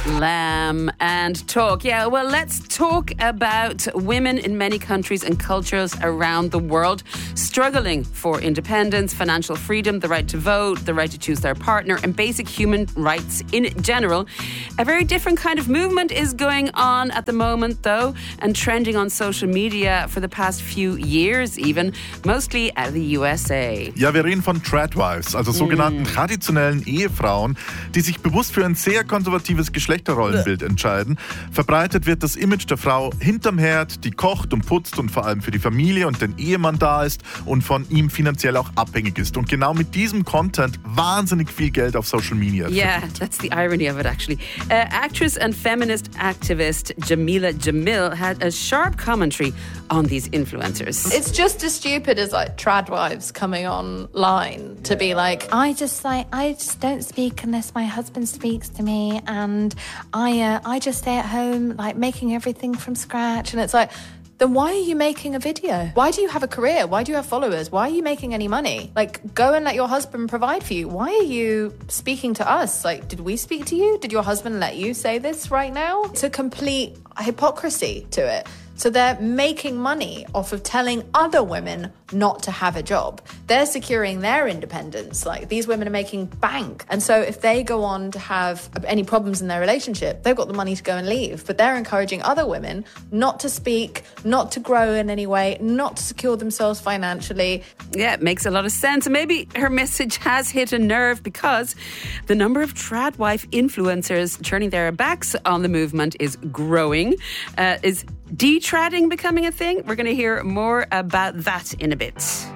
Lamb and talk. Yeah, well, let's talk about women in many countries and cultures around the world struggling for independence, financial freedom, the right to vote, the right to choose their partner, and basic human rights in general. A very different kind of movement is going on at the moment, though, and trending on social media for the past few years even, mostly out of the USA. Ja, wir reden von Tradwives, also sogenannten traditionellen Ehefrauen, die sich bewusst für ein sehr konservatives Geschlechterrollenbild entscheiden. Verbreitet wird das Image der Frau hinterm Herd, die kocht und putzt und vor allem für die Familie und den Ehemann da ist und von ihm finanziell auch abhängig ist. Und genau mit diesem Content wahnsinnig viel Geld auf Social Media. Yeah, that's the irony of it, actually. Actress and feminist activist Jamila Jamil had a sharp commentary on these influencers. It's just as stupid as like tradwives coming online to be like, I just don't speak unless my husband speaks to me, and I just stay at home like making everything from scratch. and it's like, then why are you making a video? Why do you have a career? Why do you have followers? Why are you making any money? Like, go and let your husband provide for you. Why are you speaking to us? Like, did we speak to you? Did your husband let you say this right now? It's a complete hypocrisy to it. So they're making money off of telling other women not to have a job. They're securing their independence. Like, these women are making bank. And so if they go on to have any problems in their relationship, they've got the money to go and leave. But they're encouraging other women not to speak, not to grow in any way, not to secure themselves financially. Yeah, it makes a lot of sense. And maybe her message has hit a nerve because the number of tradwife influencers turning their backs on the movement is growing. Is de-trading becoming a thing? We're going to hear more about that in a bit.